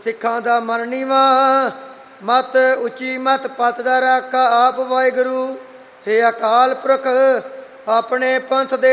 ਸਿੱਖਾਂ ਦਾ ਮਨ ਨੀਵਾ, ਮਤ ਉੱਚੀ ਮਤ ਪਤ ਦਾ ਰਾਖਾ ਆਪ ਵਾਹਿਗੁਰੂ। ਹੇ ਅਕਾਲ ਪੁਰਖ ਆਪਣੇ ਪੰਥ ਦੇ